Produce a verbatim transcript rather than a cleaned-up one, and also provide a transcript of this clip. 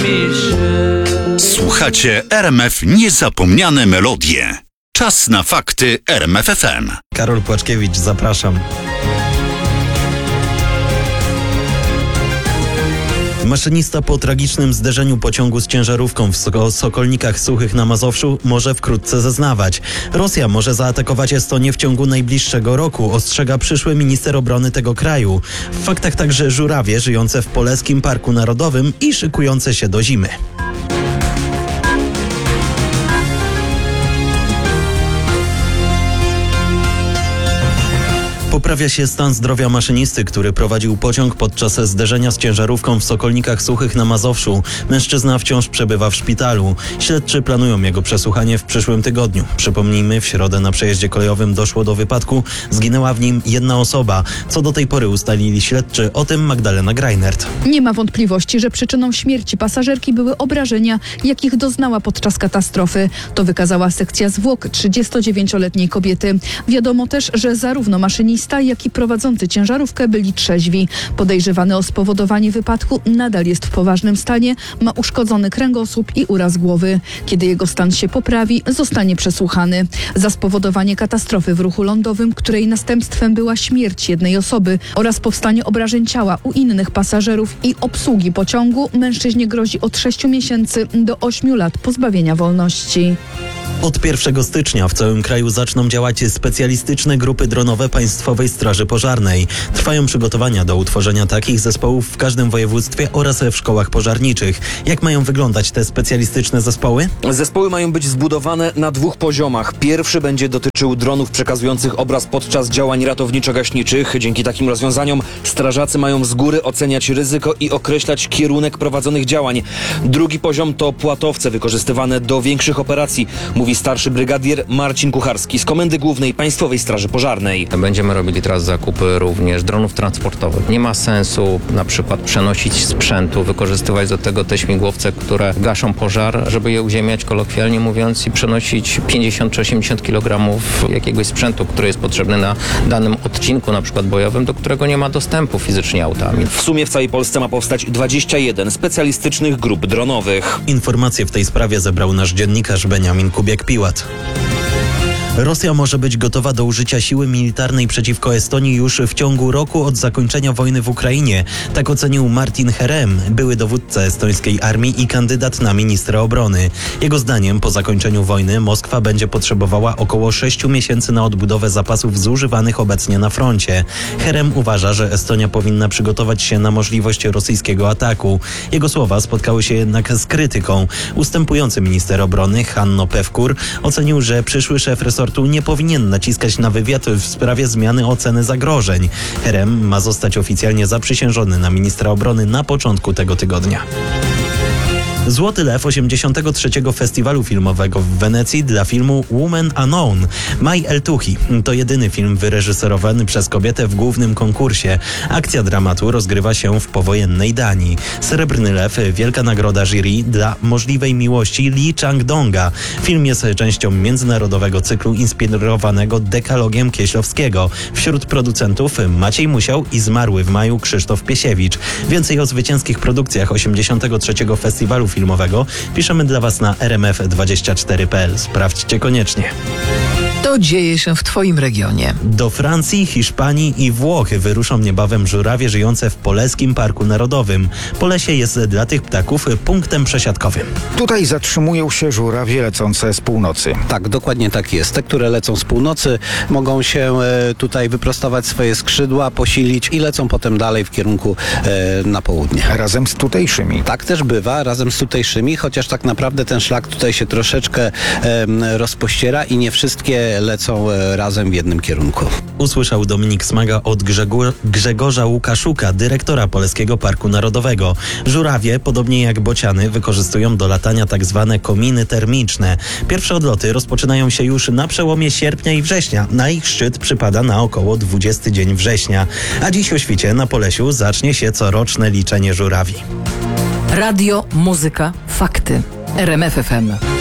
pisze. Słuchacie R M F Niezapomniane Melodie. Czas na fakty R M F F M. Karol Płaczkiewicz, zapraszam. Maszynista po tragicznym zderzeniu pociągu z ciężarówką w Sok- Sokolnikach Suchych na Mazowszu może wkrótce zeznawać. Rosja może zaatakować Estonię w ciągu najbliższego roku, ostrzega przyszły minister obrony tego kraju. W faktach także żurawie żyjące w Poleskim Parku Narodowym i szykujące się do zimy. Poprawia się stan zdrowia maszynisty, który prowadził pociąg podczas zderzenia z ciężarówką w Sokolnikach Suchych na Mazowszu. Mężczyzna wciąż przebywa w szpitalu. Śledczy planują jego przesłuchanie w przyszłym tygodniu. Przypomnijmy, w środę na przejeździe kolejowym doszło do wypadku. Zginęła w nim jedna osoba. Co do tej pory ustalili śledczy, o tym Magdalena Greinert. Nie ma wątpliwości, że przyczyną śmierci pasażerki były obrażenia, jakich doznała podczas katastrofy. To wykazała sekcja zwłok trzydziestodziewięcioletniej kobiety. Wiadomo też, że zarówno maszynista, jak i prowadzący ciężarówkę byli trzeźwi. Podejrzewany o spowodowanie wypadku nadal jest w poważnym stanie, ma uszkodzony kręgosłup i uraz głowy. Kiedy jego stan się poprawi, zostanie przesłuchany. Za spowodowanie katastrofy w ruchu lądowym, której następstwem była śmierć jednej osoby oraz powstanie obrażeń ciała u innych pasażerów i obsługi pociągu, mężczyźnie grozi od sześciu miesięcy do ośmiu lat pozbawienia wolności. Od pierwszego stycznia w całym kraju zaczną działać specjalistyczne grupy dronowe Państwowej Straży Pożarnej. Trwają przygotowania do utworzenia takich zespołów w każdym województwie oraz w szkołach pożarniczych. Jak mają wyglądać te specjalistyczne zespoły? Zespoły mają być zbudowane na dwóch poziomach. Pierwszy będzie dotyczył dronów przekazujących obraz podczas działań ratowniczo-gaśniczych. Dzięki takim rozwiązaniom strażacy mają z góry oceniać ryzyko i określać kierunek prowadzonych działań. Drugi poziom to płatowce wykorzystywane do większych operacji, mówi starszy brygadier Marcin Kucharski z Komendy Głównej Państwowej Straży Pożarnej. Będziemy robili teraz zakupy również dronów transportowych. Nie ma sensu na przykład przenosić sprzętu, wykorzystywać do tego te śmigłowce, które gaszą pożar, żeby je uziemiać, kolokwialnie mówiąc, i przenosić pięćdziesiąt czy osiemdziesiąt kilogramów jakiegoś sprzętu, który jest potrzebny na danym odcinku, na przykład bojowym, do którego nie ma dostępu fizycznie autami. W sumie w całej Polsce ma powstać dwadzieścia jeden specjalistycznych grup dronowych. Informacje w tej sprawie zebrał nasz dziennikarz Beniamin Kubiak-Piłat. Rosja może być gotowa do użycia siły militarnej przeciwko Estonii już w ciągu roku od zakończenia wojny w Ukrainie. Tak ocenił Martin Herem, były dowódca estońskiej armii i kandydat na ministra obrony. Jego zdaniem po zakończeniu wojny Moskwa będzie potrzebowała około sześciu miesięcy na odbudowę zapasów zużywanych obecnie na froncie. Herem uważa, że Estonia powinna przygotować się na możliwość rosyjskiego ataku. Jego słowa spotkały się jednak z krytyką. Ustępujący minister obrony Hanno Pevkur ocenił, że przyszły szef resortu nie powinien naciskać na wywiad w sprawie zmiany oceny zagrożeń. Herem ma zostać oficjalnie zaprzysiężony na ministra obrony na początku tego tygodnia. Złoty Lew osiemdziesiątego trzeciego Festiwalu Filmowego w Wenecji dla filmu Woman Unknown. Maj Eltuchi to jedyny film wyreżyserowany przez kobietę w głównym konkursie. Akcja dramatu rozgrywa się w powojennej Danii. Srebrny Lew, wielka nagroda jury dla możliwej miłości Lee Chang-donga. Film jest częścią międzynarodowego cyklu inspirowanego dekalogiem Kieślowskiego. Wśród producentów Maciej Musiał i zmarły w maju Krzysztof Piesiewicz. Więcej o zwycięskich produkcjach osiemdziesiątego trzeciego Festiwalu Filmowego piszemy dla Was na r m f dwadzieścia cztery kropka p l. Sprawdźcie koniecznie. To dzieje się w Twoim regionie. Do Francji, Hiszpanii i Włoch wyruszą niebawem żurawie żyjące w Poleskim Parku Narodowym. Polesie jest dla tych ptaków punktem przesiadkowym. Tutaj zatrzymują się żurawie lecące z północy. Tak, dokładnie tak jest. Te, które lecą z północy, mogą się e, tutaj wyprostować swoje skrzydła, posilić i lecą potem dalej w kierunku e, na południe. Razem z tutejszymi. Tak też bywa, razem z tutejszymi, chociaż tak naprawdę ten szlak tutaj się troszeczkę e, rozpościera i nie wszystkie lecą e, razem w jednym kierunku. Usłyszał Dominik Smaga od Grzegor- Grzegorza Łukaszuka, dyrektora Polskiego Parku Narodowego. Żurawie, podobnie jak bociany, wykorzystują do latania tak zwane kominy termiczne. Pierwsze odloty rozpoczynają się już na przełomie sierpnia i września. Na ich szczyt przypada na około dwudziesty dzień września. A dziś o świcie na Polesiu zacznie się coroczne liczenie żurawi. Radio, muzyka, fakty. R M F F M.